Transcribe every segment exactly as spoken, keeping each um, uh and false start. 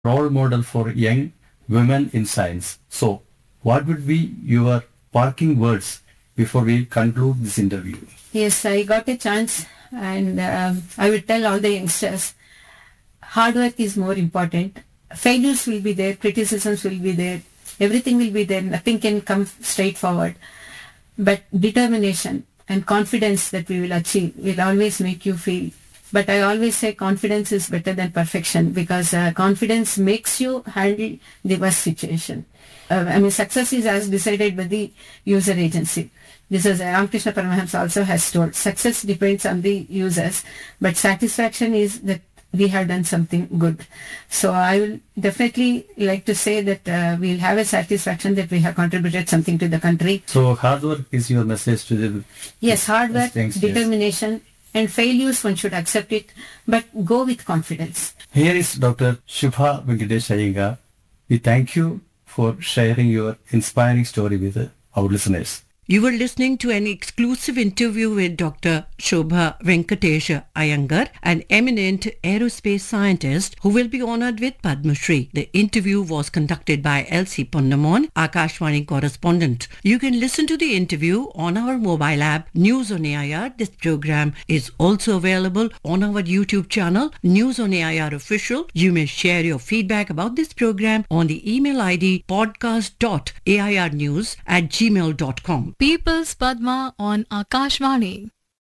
role model for young women in science. So, what would be your parting words before we conclude this interview? Yes, I got a chance, and um, I will tell all the youngsters, hard work is more important. Failures will be there, criticisms will be there, everything will be there, nothing can come straight forward. But determination and confidence that we will achieve will always make you feel. But I always say confidence is better than perfection, because uh, confidence makes you handle the worst situation. Uh, I mean, success is as decided by the user agency. This is Ramakrishna Paramahamsa also has told. Success depends on the users, but satisfaction is that we have done something good. So I will definitely like to say that uh, we'll have a satisfaction that we have contributed something to the country. So hard work is your message to the... Yes, hard work, Thanks, determination, yes. And failures, one should accept it, but go with confidence. Here is Doctor Shubha Venkatesh Iyengar. We thank you for sharing your inspiring story with our listeners. You were listening to an exclusive interview with Doctor Shobha Venkatesh Iyengar, an eminent aerospace scientist who will be honored with Padma Shri. The interview was conducted by L C Ponnamon, Akashvani correspondent. You can listen to the interview on our mobile app, News on A I R. This program is also available on our YouTube channel, News on A I R Official. You may share your feedback about this program on the email I D podcast dot a i r news at gmail dot com. People's Padma on Akashvani.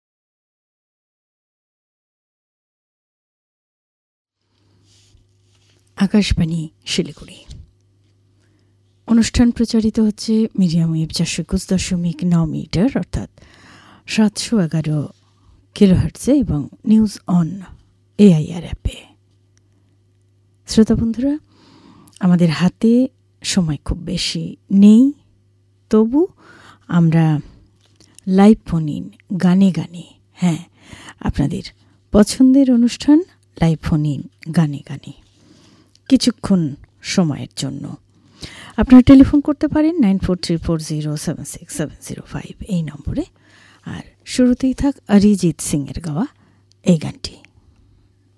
Akashvani Siliguri. অনুষ্ঠান প্রচারিত হচ্ছে medium wave চারশো একুশ দশমিক নয় metre অর্থাৎ সাতশো এগারো কিলোহার্টজে এবং নিউজ অন এআইআর অ্যাপে। শ্রোতা বন্ধুরা, আমাদের হাতে সময় খুব বেশি নেই, তবু আমরা লাইভ ফোন ইন গানে গানে, হ্যাঁ, আপনাদের পছন্দের অনুষ্ঠান লাইভ ফোন ইন গানে গানে কিছুক্ষণ সময়ের জন্য আপনারা টেলিফোন করতে পারেন nine four three four zero seven six seven zero five এই নম্বরে। আর শুরুতেই থাক অরিজিৎ সিংয়ের গাওয়া এই গানটি।